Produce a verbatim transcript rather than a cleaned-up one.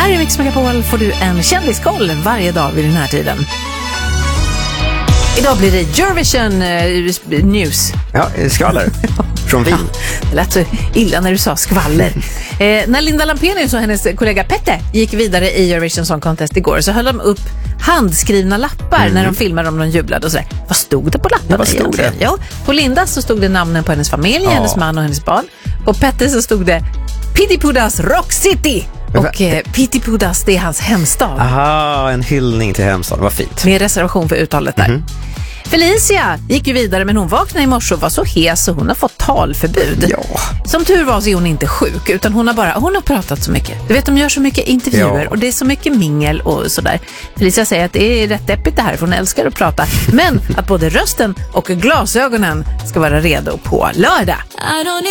Här i Mix Megapol får du en kändiskoll varje dag vid den här tiden. Idag blir det Eurovision uh, News. Ja, skvaller. Från Wien. Det lät så illa när du sa skvaller. eh, när Linda Lampenius och hennes kollega Petter gick vidare i Eurovision Song Contest igår så höll de upp handskrivna lappar mm. när de filmade om de jublade och sådär. Vad stod det på lapparna? Vad stod det? Ja, på Linda så stod det namnen på hennes familj, ja. hennes man och hennes barn. På Petter så stod det Pittipudas Rock City. Och eh, Pittipudas, det är hans hemstad. Aha, en hyllning till hemstaden, vad fint. Med reservation för uttalet där. Mm-hmm. Felicia gick ju vidare, men hon vaknade i morse och var så hes så hon har fått talförbud. Ja. Som tur var så är hon inte sjuk, utan hon har bara hon har pratat så mycket. Du vet, de gör så mycket intervjuer ja. och det är så mycket mingel och sådär. Felicia säger att det är rätt deppigt det här, för hon älskar att prata. Men att både rösten och glasögonen ska vara redo på lördag.